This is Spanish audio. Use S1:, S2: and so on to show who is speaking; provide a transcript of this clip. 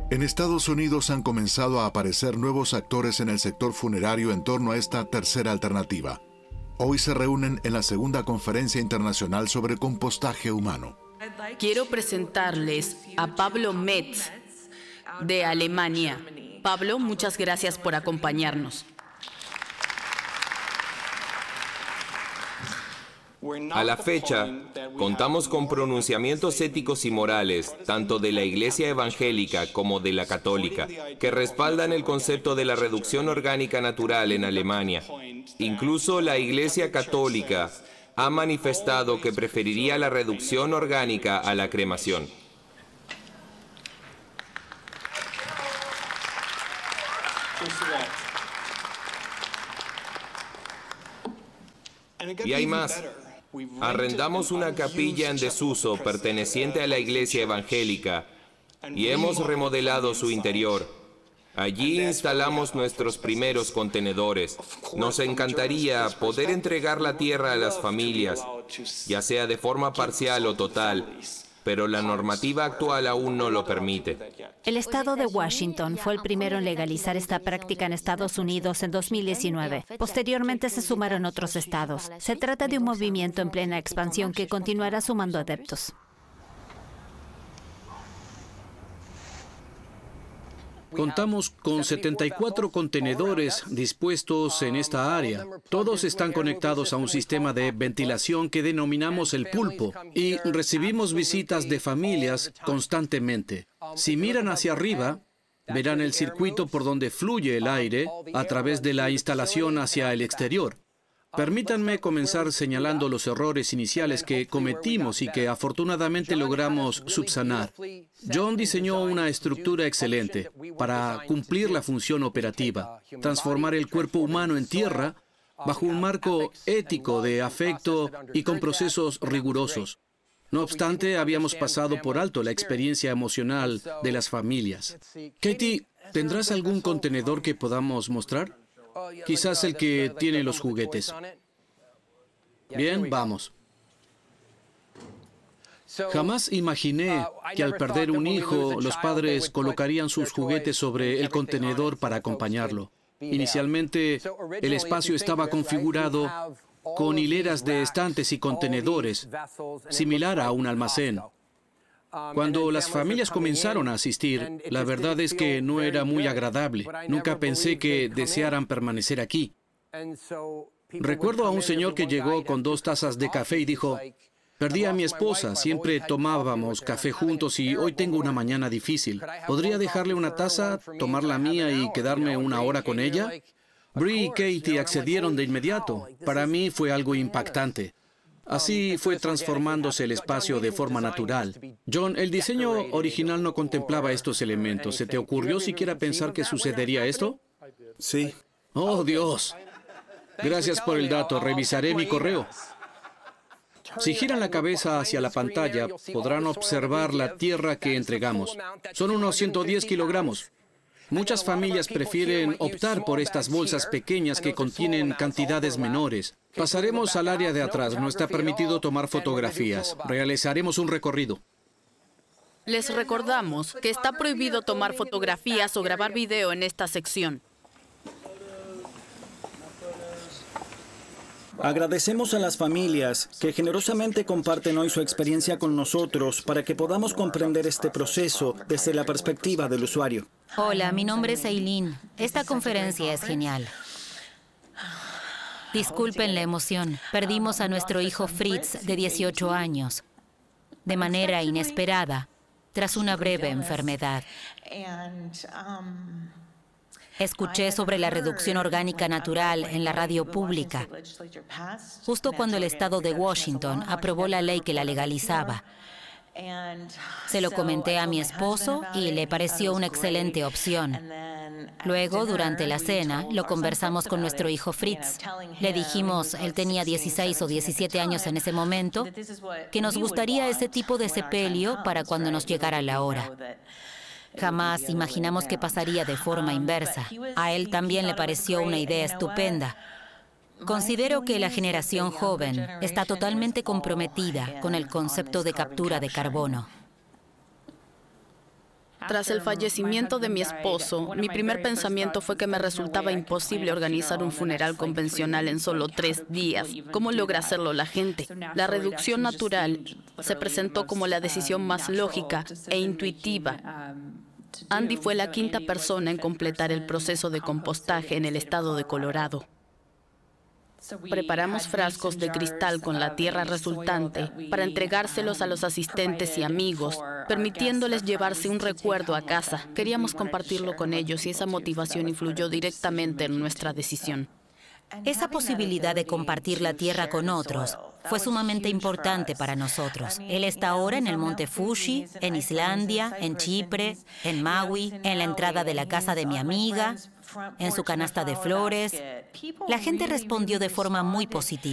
S1: En Estados Unidos han comenzado a aparecer nuevos actores en el sector funerario en torno a esta tercera alternativa. Hoy se reúnen en la segunda conferencia internacional sobre compostaje humano.
S2: Quiero presentarles a Pablo Metz, de Alemania. Pablo, muchas gracias por acompañarnos.
S3: A la fecha, contamos con pronunciamientos éticos y morales, tanto de la Iglesia evangélica como de la católica, que respaldan el concepto de la reducción orgánica natural en Alemania. Incluso la Iglesia católica ha manifestado que preferiría la reducción orgánica a la cremación. Y hay más. Arrendamos una capilla en desuso perteneciente a la Iglesia evangélica y hemos remodelado su interior. Allí instalamos nuestros primeros contenedores. Nos encantaría poder entregar la tierra a las familias, ya sea de forma parcial o total, pero la normativa actual aún no lo permite.
S4: El estado de Washington fue el primero en legalizar esta práctica en Estados Unidos en 2019. Posteriormente se sumaron otros estados. Se trata de un movimiento en plena expansión que continuará sumando adeptos.
S5: Contamos con 74 contenedores dispuestos en esta área. Todos están conectados a un sistema de ventilación que denominamos el pulpo y recibimos visitas de familias constantemente. Si miran hacia arriba, verán el circuito por donde fluye el aire a través de la instalación hacia el exterior. Permítanme comenzar señalando los errores iniciales que cometimos y que afortunadamente logramos subsanar. John diseñó una estructura excelente para cumplir la función operativa, transformar el cuerpo humano en tierra bajo un marco ético de afecto y con procesos rigurosos. No obstante, habíamos pasado por alto la experiencia emocional de las familias. Katie, ¿tendrás algún contenedor que podamos mostrar? Quizás el que tiene los juguetes. Bien, vamos. Jamás imaginé que al perder un hijo, los padres colocarían sus juguetes sobre el contenedor para acompañarlo. Inicialmente, el espacio estaba configurado con hileras de estantes y contenedores, similar a un almacén. Cuando las familias comenzaron a asistir, la verdad es que no era muy agradable. Nunca pensé que desearan permanecer aquí. Recuerdo a un señor que llegó con 2 tazas de café y dijo: perdí a mi esposa, siempre tomábamos café juntos y hoy tengo una mañana difícil. ¿Podría dejarle una taza, tomar la mía y quedarme una hora con ella? Bree y Katie accedieron de inmediato. Para mí fue algo impactante. Así fue transformándose el espacio de forma natural. John, el diseño original no contemplaba estos elementos. ¿Se te ocurrió siquiera pensar que sucedería esto?
S3: Sí.
S5: ¡Oh, Dios! Gracias por el dato. Revisaré mi correo. Si giran la cabeza hacia la pantalla, podrán observar la tierra que entregamos. Son unos 110 kilogramos. Muchas familias prefieren optar por estas bolsas pequeñas que contienen cantidades menores. Pasaremos al área de atrás. No está permitido tomar fotografías. Realizaremos un recorrido.
S2: Les recordamos que está prohibido tomar fotografías o grabar video en esta sección.
S6: Agradecemos a las familias que generosamente comparten hoy su experiencia con nosotros para que podamos comprender este proceso desde la perspectiva del usuario.
S4: Hola, mi nombre es Aileen. Esta conferencia es genial. Disculpen la emoción. Perdimos a nuestro hijo Fritz, de 18 años, de manera inesperada, tras una breve enfermedad. Escuché sobre la reducción orgánica natural en la radio pública, justo cuando el estado de Washington aprobó la ley que la legalizaba. Se lo comenté a mi esposo y le pareció una excelente opción. Luego, durante la cena, lo conversamos con nuestro hijo Fritz. Le dijimos, él tenía 16 o 17 años en ese momento, que nos gustaría ese tipo de sepelio para cuando nos llegara la hora. Jamás imaginamos que pasaría de forma inversa. A él también le pareció una idea estupenda. Considero que la generación joven está totalmente comprometida con el concepto de captura de carbono.
S2: Tras el fallecimiento de mi esposo, mi primer pensamiento fue que me resultaba imposible organizar un funeral convencional en solo 3 días. ¿Cómo logra hacerlo la gente? La reducción natural se presentó como la decisión más lógica e intuitiva. Andy fue la 5ª persona en completar el proceso de compostaje en el estado de Colorado. Preparamos frascos de cristal con la tierra resultante para entregárselos a los asistentes y amigos, permitiéndoles llevarse un recuerdo a casa. Queríamos compartirlo con ellos y esa motivación influyó directamente en nuestra decisión.
S4: Esa posibilidad de compartir la tierra con otros fue sumamente importante para nosotros. Él está ahora en el monte Fuji, en Islandia, en Chipre, en Maui, en la entrada de la casa de mi amiga, en su canasta de flores. La gente respondió de forma muy positiva.